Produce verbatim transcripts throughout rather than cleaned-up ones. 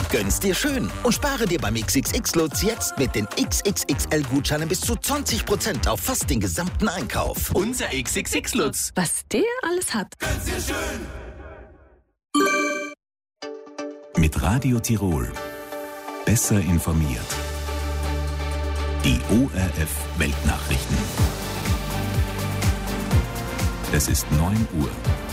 Gönn's dir schön und spare dir beim X X X-Lutz jetzt mit den X X X L-Gutscheinen bis zu zwanzig Prozent auf fast den gesamten Einkauf. Unser X X X-Lutz. Was der alles hat. Gönn's dir schön. Mit Radio Tirol. Besser informiert. Die O R F Weltnachrichten. Es ist neun Uhr.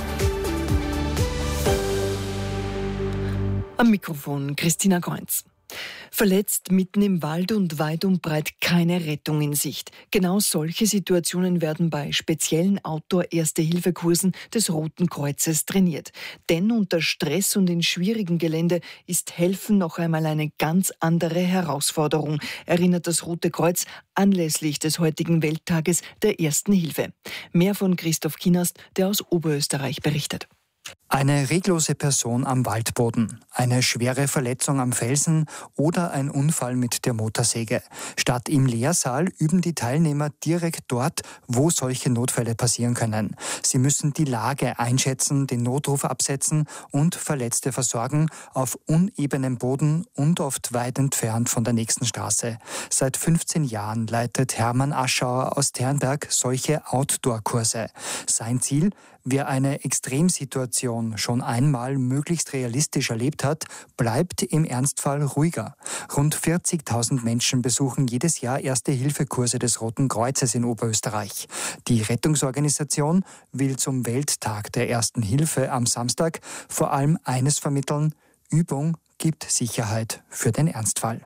Am Mikrofon Christina Kreunz. Verletzt mitten im Wald und weit und breit keine Rettung in Sicht. Genau solche Situationen werden bei speziellen Outdoor-Erste-Hilfe-Kursen des Roten Kreuzes trainiert. Denn unter Stress und in schwierigem Gelände ist Helfen noch einmal eine ganz andere Herausforderung, erinnert das Rote Kreuz anlässlich des heutigen Welttages der Ersten Hilfe. Mehr von Christoph Kienast, der aus Oberösterreich berichtet. Eine reglose Person am Waldboden, eine schwere Verletzung am Felsen oder ein Unfall mit der Motorsäge. Statt im Lehrsaal üben die Teilnehmer direkt dort, wo solche Notfälle passieren können. Sie müssen die Lage einschätzen, den Notruf absetzen und Verletzte versorgen auf unebenem Boden und oft weit entfernt von der nächsten Straße. Seit fünfzehn Jahren leitet Hermann Aschauer aus Ternberg solche Outdoor-Kurse. Sein Ziel: Wer eine Extremsituation schon einmal möglichst realistisch erlebt hat, bleibt im Ernstfall ruhiger. Rund vierzigtausend Menschen besuchen jedes Jahr Erste-Hilfe-Kurse des Roten Kreuzes in Oberösterreich. Die Rettungsorganisation will zum Welttag der Ersten Hilfe am Samstag vor allem eines vermitteln: Übung gibt Sicherheit für den Ernstfall.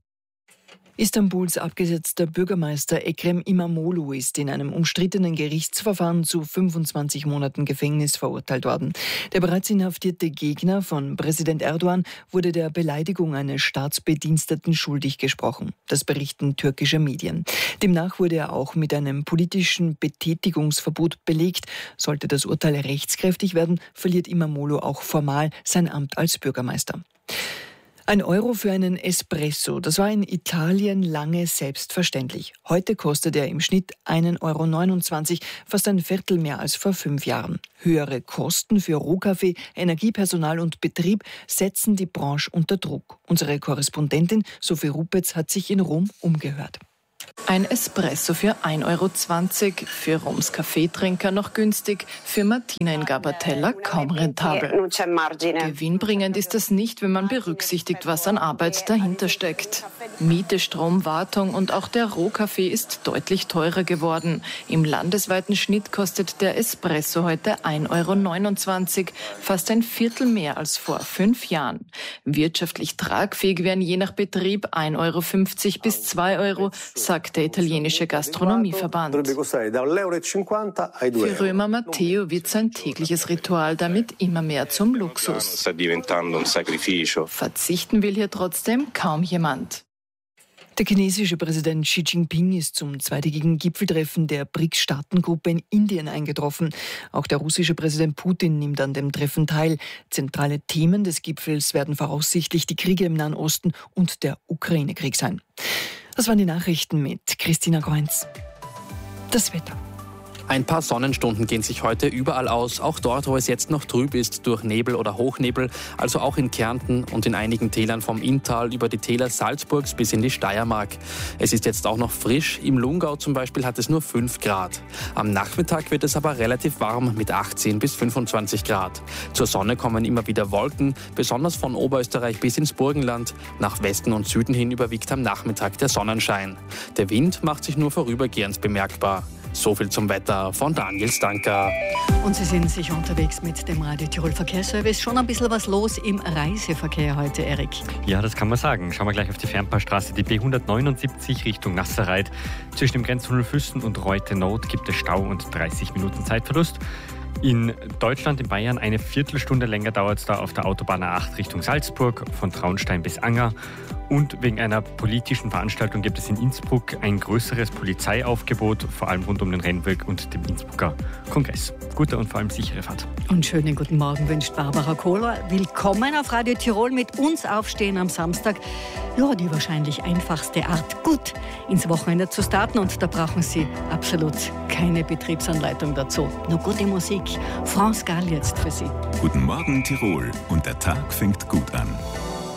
Istanbuls abgesetzter Bürgermeister Ekrem İmamoğlu ist in einem umstrittenen Gerichtsverfahren zu fünfundzwanzig Monaten Gefängnis verurteilt worden. Der bereits inhaftierte Gegner von Präsident Erdogan wurde der Beleidigung eines Staatsbediensteten schuldig gesprochen. Das berichten türkische Medien. Demnach wurde er auch mit einem politischen Betätigungsverbot belegt. Sollte das Urteil rechtskräftig werden, verliert İmamoğlu auch formal sein Amt als Bürgermeister. Ein Euro für einen Espresso, das war in Italien lange selbstverständlich. Heute kostet er im Schnitt ein Euro neunundzwanzig, fast ein Viertel mehr als vor fünf Jahren. Höhere Kosten für Rohkaffee, Energiepersonal und Betrieb setzen die Branche unter Druck. Unsere Korrespondentin Sophie Rupetz hat sich in Rom umgehört. Ein Espresso für ein Euro zwanzig, für Roms Kaffeetrinker noch günstig, für Martina in Gabatella kaum rentabel. Gewinnbringend ist das nicht, wenn man berücksichtigt, was an Arbeit dahinter steckt. Miete, Strom, Wartung und auch der Rohkaffee ist deutlich teurer geworden. Im landesweiten Schnitt kostet der Espresso heute ein Euro neunundzwanzig, fast ein Viertel mehr als vor fünf Jahren. Wirtschaftlich tragfähig wären je nach Betrieb ein Euro fünfzig bis zwei Euro, sagt der italienische Gastronomieverband. Für Römer Matteo wird sein tägliches Ritual damit immer mehr zum Luxus. Verzichten will hier trotzdem kaum jemand. Der chinesische Präsident Xi Jinping ist zum zweitägigen Gipfeltreffen der B R I C S-Staatengruppe in Indien eingetroffen. Auch der russische Präsident Putin nimmt an dem Treffen teil. Zentrale Themen des Gipfels werden voraussichtlich die Kriege im Nahen Osten und der Ukraine-Krieg sein. Das waren die Nachrichten mit Christina Kreunz. Das Wetter. Ein paar Sonnenstunden gehen sich heute überall aus, auch dort, wo es jetzt noch trüb ist durch Nebel oder Hochnebel, also auch in Kärnten und in einigen Tälern vom Inntal über die Täler Salzburgs bis in die Steiermark. Es ist jetzt auch noch frisch, im Lungau zum Beispiel hat es nur fünf Grad. Am Nachmittag wird es aber relativ warm mit achtzehn bis fünfundzwanzig Grad. Zur Sonne kommen immer wieder Wolken, besonders von Oberösterreich bis ins Burgenland. Nach Westen und Süden hin überwiegt am Nachmittag der Sonnenschein. Der Wind macht sich nur vorübergehend bemerkbar. So viel zum Wetter von Daniel Stanker. Und Sie sind sicher unterwegs mit dem Radio Tirol Verkehrsservice. Schon ein bisschen was los im Reiseverkehr heute, Erik. Ja, das kann man sagen. Schauen wir gleich auf die Fernpaarstraße, die B hundertneunundsiebzig Richtung Nasserreit. Zwischen dem Grenztunnel Füssen und Reute Nord gibt es Stau und dreißig Minuten Zeitverlust. In Deutschland, in Bayern, eine Viertelstunde länger dauert es da auf der Autobahn A acht Richtung Salzburg, von Traunstein bis Anger. Und wegen einer politischen Veranstaltung gibt es in Innsbruck ein größeres Polizeiaufgebot, vor allem rund um den Rennweg und dem Innsbrucker Kongress. Gute und vor allem sichere Fahrt. Und schönen guten Morgen wünscht Barbara Kohler. Willkommen auf Radio Tirol mit uns aufstehen am Samstag. Ja, die wahrscheinlich einfachste Art, gut ins Wochenende zu starten. Und da brauchen Sie absolut keine Betriebsanleitung dazu. Nur gute Musik. France Gall jetzt für Sie. Guten Morgen Tirol und der Tag fängt gut an.